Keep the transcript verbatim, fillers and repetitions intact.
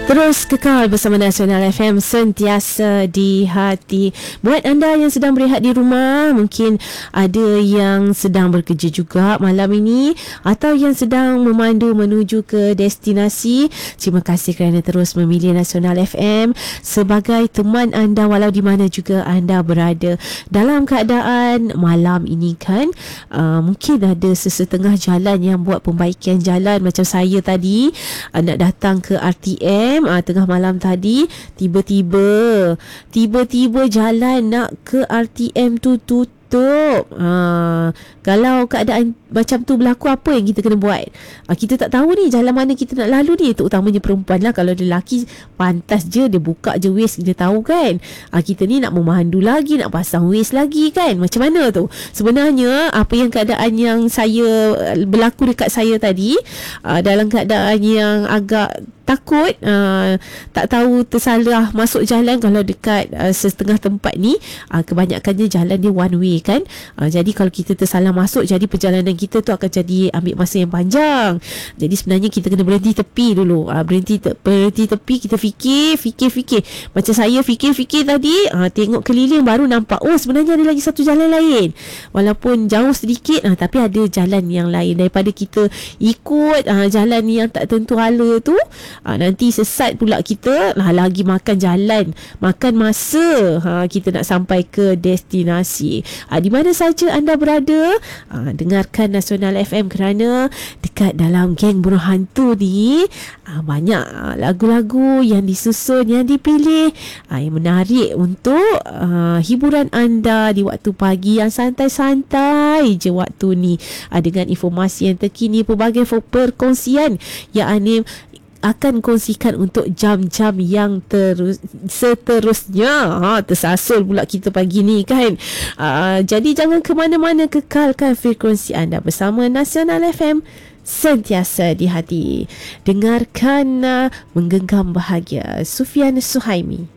Terus kekal bersama Nasional F M, sentiasa di hati. Buat anda yang sedang berehat di rumah, mungkin ada yang sedang bekerja juga malam ini, atau yang sedang memandu menuju ke destinasi. Terima kasih kerana terus memilih Nasional F M sebagai teman anda walau di mana juga anda berada. Dalam keadaan malam ini kan, uh, mungkin ada sesetengah jalan yang buat pembaikan jalan. Macam saya tadi, uh, nak datang ke R T M, uh, tengah malam tadi, tiba-tiba tiba-tiba jalan nak ke R T M tu tutup. Ha, kalau keadaan macam tu berlaku, apa yang kita kena buat? Ha, kita tak tahu ni jalan mana kita nak lalu ni. Terutamanya perempuan lah. Kalau lelaki, pantas je dia buka je waist, kita tahu kan. Ha, kita ni nak memandu lagi, nak pasang waist lagi kan. Macam mana tu? Sebenarnya apa yang keadaan yang saya berlaku dekat saya tadi, uh, dalam keadaan yang agak takut, uh, tak tahu tersalah masuk jalan. Kalau dekat uh, setengah tempat ni, uh, kebanyakannya jalan dia one way kan. Uh, jadi kalau kita tersalah masuk, jadi perjalanan kita tu akan jadi ambil masa yang panjang. Jadi sebenarnya kita kena berhenti tepi dulu. Uh, berhenti te- berhenti tepi, kita fikir, fikir, fikir. Macam saya fikir-fikir tadi, uh, tengok keliling baru nampak, oh sebenarnya ada lagi satu jalan lain. Walaupun jauh sedikit, uh, tapi ada jalan yang lain. Daripada kita ikut uh, jalan yang tak tentu hala tu, uh, nanti sesat pula kita, uh, lagi makan jalan, makan masa, uh, kita nak sampai ke destinasi. Uh, di mana saja anda berada, uh, dengarkan Nasional F M, kerana dekat dalam geng bunuh hantu ni, uh, banyak uh, lagu-lagu yang disusun, yang dipilih, uh, yang menarik untuk uh, hiburan anda di waktu pagi yang santai-santai je waktu ni, uh, dengan informasi yang terkini, pelbagai perkongsian yang Anim akan kongsikan untuk jam-jam yang terus seterusnya. Ha, tersasul pula kita pagi ni kan. Uh, jadi jangan ke mana-mana, kekalkan frekuensi anda bersama Nasional F M, sentiasa di hati. Dengarkan uh, Menggenggam Bahagia, Sufian Suhaimi.